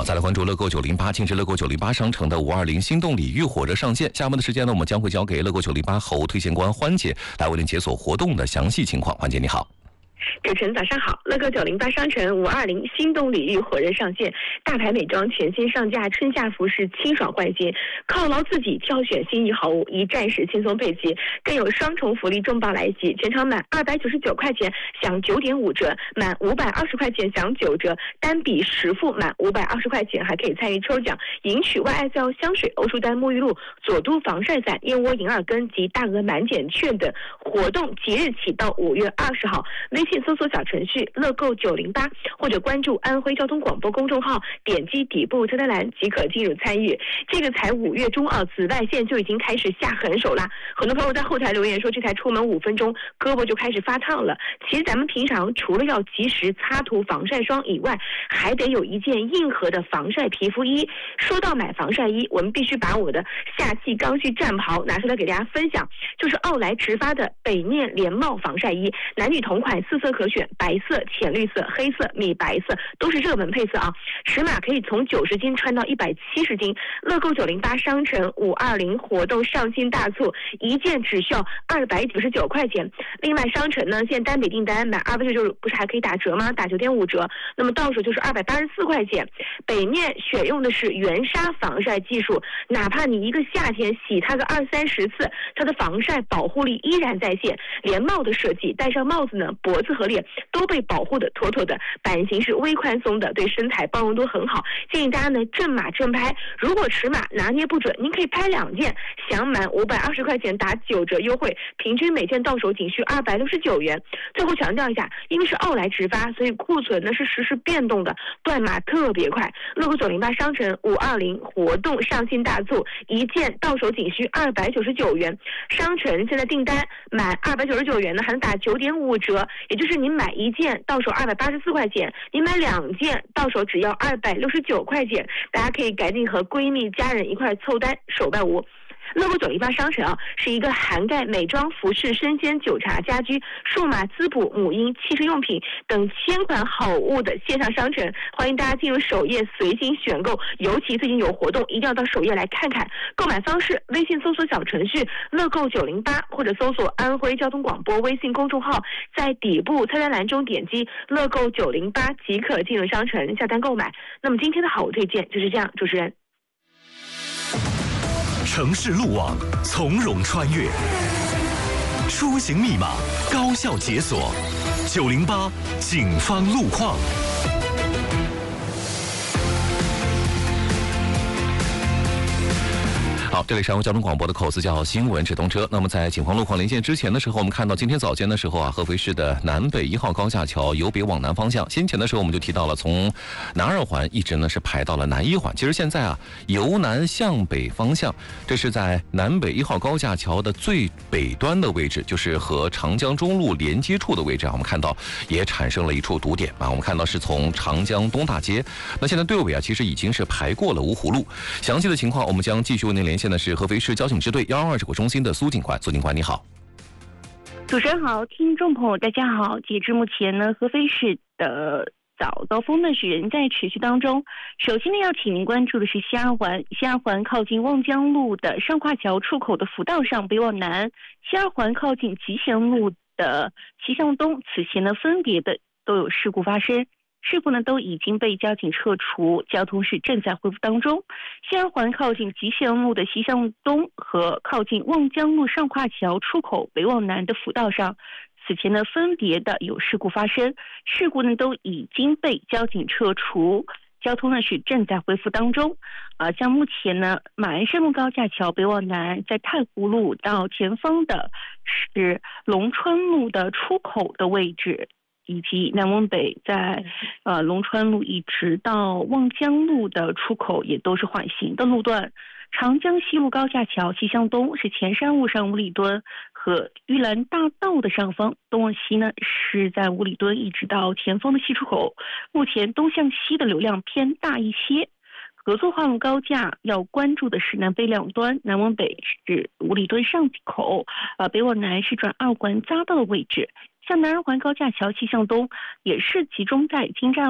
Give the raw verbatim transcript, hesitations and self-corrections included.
再来关注乐购九零八。近日乐购九零八商城的五二零心动礼遇火热上线，下面的时间呢，我们将会交给乐购九零八后推荐官欢姐来为您解锁活动的详细情况。欢姐你好。 主持人早上好，乐购九零八商城五二零心动礼遇火热上线，大牌美妆全新上架，春夏服饰清爽换新，犒劳自己挑选心仪好物，一站式轻松对齐，更有双重福利重磅来袭，全场满二百九十九块钱享九点五折，满五百二十块钱享九折，单笔实付满五百二十块钱还可以参与抽奖，赢取 Y S L 香水、欧舒丹沐浴露、佐都防晒伞、燕窝银耳根及大额满减券等活动，即日起到五月二十号。微信搜索小程序乐购九零八，或者关注安徽交通广播公众号，点击底部菜单栏即可进入参与。这个才五月中啊，紫外线就已经开始下狠手啦。很多朋友在后台留言说，这才出门五分钟，胳膊就开始发烫了。其实咱们平常除了要及时擦涂防晒霜以外，还得有一件硬核的防晒皮肤衣。说到买防晒衣，我们必须把我的夏季刚需战袍拿出来给大家分享，就是奥莱直发的北面连帽防晒衣，男女同款，四色可选，白色、浅绿色、黑色、米白色都是热门配色啊。尺码可以从九十斤穿到一百七十斤。乐购九零八商城五二零活动上新大促，一件只需要二百九十九块钱。另外商城呢，现在单笔订单满二百九十九不是还可以打折吗？打九点五折，那么到手就是二百八十四块钱。北面选用的是原纱防晒技术，哪怕你一个夏天洗它个二三十次，它的防晒保护力依然在线。连帽的设计，戴上帽子呢，脖子和脸都被保护的妥妥的，版型是微宽松的，对身材包容度很好。建议大家呢正码正拍，如果尺码拿捏不准，您可以拍两件，享满五百二十块钱打九折优惠，平均每件到手仅需二百六十九元。最后强调一下，因为是奥莱直发，所以库存呢是实时变动的，断码特别快。乐购九零八商城五二零活动上新大促，一件到手仅需二百九十九元。商城现在订单满二百九十九元呢，还能打九点五折，也就是您买一件到手二百八十四块钱，您买两件到手只要二百六十九块钱。大家可以赶紧和闺蜜家人一块凑单，手办无。乐购九零八商城啊，是一个涵盖美妆、服饰、生鲜、酒茶、家居、数码滋补、母婴、汽车用品等千款好物的线上商城，欢迎大家进入首页随心选购，尤其最近有活动，一定要到首页来看看。购买方式：微信搜索小程序乐购九零八，或者搜索安徽交通广播微信公众号，在底部菜单栏中点击乐购九零八即可进入商城下单购买。那么今天的好物推荐就是这样，主持人。 城市路网从容穿越，出行密码高效解锁，九零八警方路况。 好，这里是安徽交通广播的口子叫新闻直通车。那么在警方路况连线之前的时候，我们看到今天早间的时候啊，合肥市的南北一号高架桥由北往南方向，先前的时候我们就提到了，从南二环一直呢是排到了南一环。其实现在啊，由南向北方向，这是在南北一号高架桥的最北端的位置，就是和长江中路连接处的位置啊，我们看到也产生了一处堵点啊。我们看到是从长江东大街，那现在队尾啊其实已经是排过了芜湖路。详细的情况我们将继续为您连线。现在是合肥市交警支队幺二二指挥中心的苏警官，苏警官你好。 主持人好，听众朋友大家好。截至目前呢，合肥市的早高峰呢是仍在持续当中。首先呢，要请您关注的是西二环，西二环靠近望江路的上跨桥出口的辅道上北往南，西二环靠近吉祥路的西向东，此前呢分别的都有事故发生。事故呢都已经被交警撤除，交通是正在恢复当中。西二环靠近吉祥路的西向东和靠近望江路上跨桥出口北往南的辅道上，此前呢分别的有事故发生，事故呢都已经被交警撤除，交通呢是正在恢复当中。呃，像目前呢马鞍山路高架桥北往南，在太湖路到前方的是龙川路的出口的位置，以及南往北在呃龙川路一直到望江路的出口也都是缓行的路段。长江西路高架桥西向东是前山路上五里墩和玉兰大道的上方，东往西呢是在五里墩一直到前方的西出口，目前东向西的流量偏大一些。合作化路高架要关注的是南北两端，南往北是五里墩上口，呃北往南是转二环匝道的位置。像南二环高架桥西向东也是集中在金站